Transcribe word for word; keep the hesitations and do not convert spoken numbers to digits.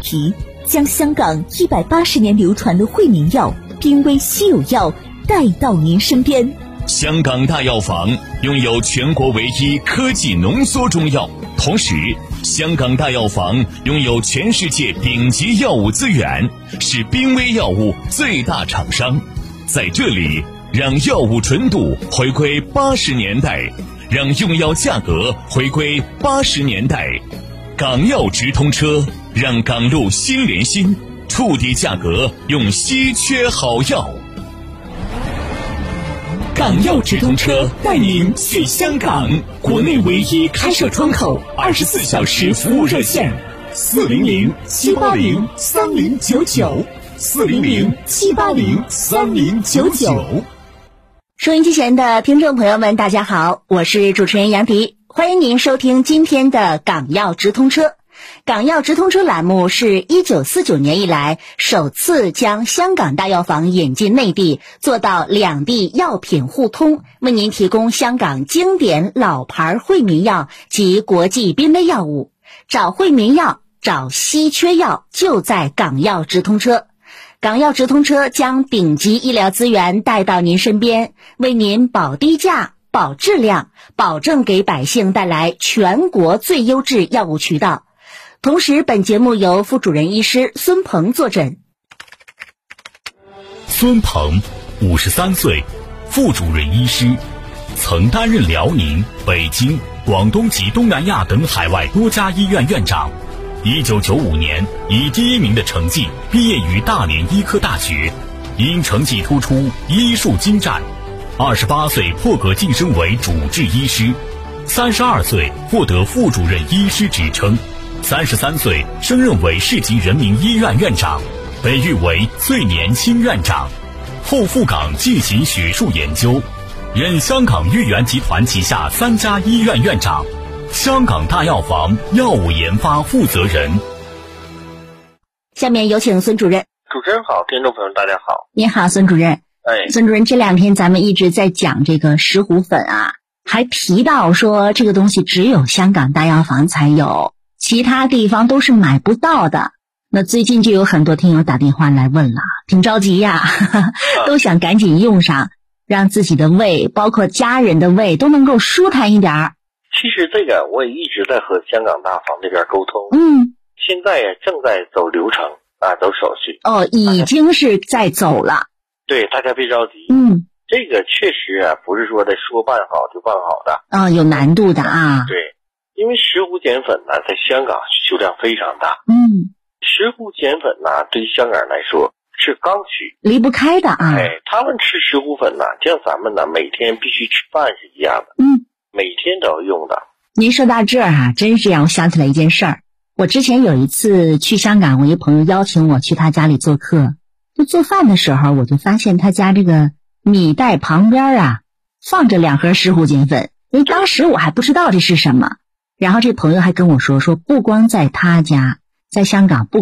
题，将香港一百八十年流传的惠民药、濒危稀有药带到您身边。 香港大药房拥有全国唯一科技浓缩中药，同时香港大药房拥有全世界顶级药物资源，是濒危药物最大厂商。在这里，让药物纯度回归八十年代，让用药价格回归八十年代。港药直通车，让港路心连心，触底价格用稀缺好药。港药直通车带您去香港，国内唯一开设窗口，二十四小时服务热线：四零零七八零三零九九，四零零七八零三零九九。 收音机前的听众朋友们，大家好，我是主持人杨迪，欢迎您收听今天的港药直通车。港药直通车栏目是一九四九年以来首次将香港大药房引进内地，做到两地药品互通，为您提供香港经典老牌惠民药及国际濒危药物。找惠民药，找稀缺药，就在港药直通车。港药直通车将顶级医疗资源带到您身边，为您保低价、保质量，保证给百姓带来全国最优质药物渠道。同时，本节目由副主任医师孙鹏坐诊。 孙鹏，五十三岁，副主任医师，曾担任辽宁、北京、广东及东南亚等海外多家医院院长。一九九五年以第一名的成绩毕业于大连医科大学，因成绩突出，医术精湛。二十八岁破格晋升为主治医师，三十二岁获得副主任医师职称。三十三岁升任为市级人民医院院长，被誉为最年轻院长。后赴港进行学术研究，任香港豫园集团旗下三家医院院长，香港大药房药物研发负责人。 下面有请孙主任。 主持人好，听众朋友大家好。 你好，孙主任。 哎， 孙主任，这两天咱们一直在讲这个石斛粉啊，还提到说这个东西只有香港大药房才有，其他地方都是买不到的。那最近就有很多听友打电话来问了，挺着急呀，都想赶紧用上，让自己的胃包括家人的胃都能够舒坦一点儿。 其实这个我也一直在和香港大房这边沟通， 嗯， 现在也正在走流程啊，走手续。 哦，已经是在走了。 对，大家别着急。 嗯， 这个确实啊，不是说的说办好就办好的。 啊、哦，有难度的啊。 对，因为石斛碱粉呢，在香港需求量非常大。 嗯， 石斛碱粉呢，对于香港人来说是刚需， 离不开的啊。 哎，他们吃石斛粉呢，像咱们呢，每天必须吃饭是一样的。 嗯， 每天都要用的。 您说到这儿啊，真是让我想起来一件事儿。我之前有一次去香港，我一朋友邀请我去他家里做客，就做饭的时候，我就发现他家这个米袋旁边啊，放着两盒石斛碱粉。因为当时我还不知道这是什么，然后这朋友还跟我说，说不光在他家，在香港不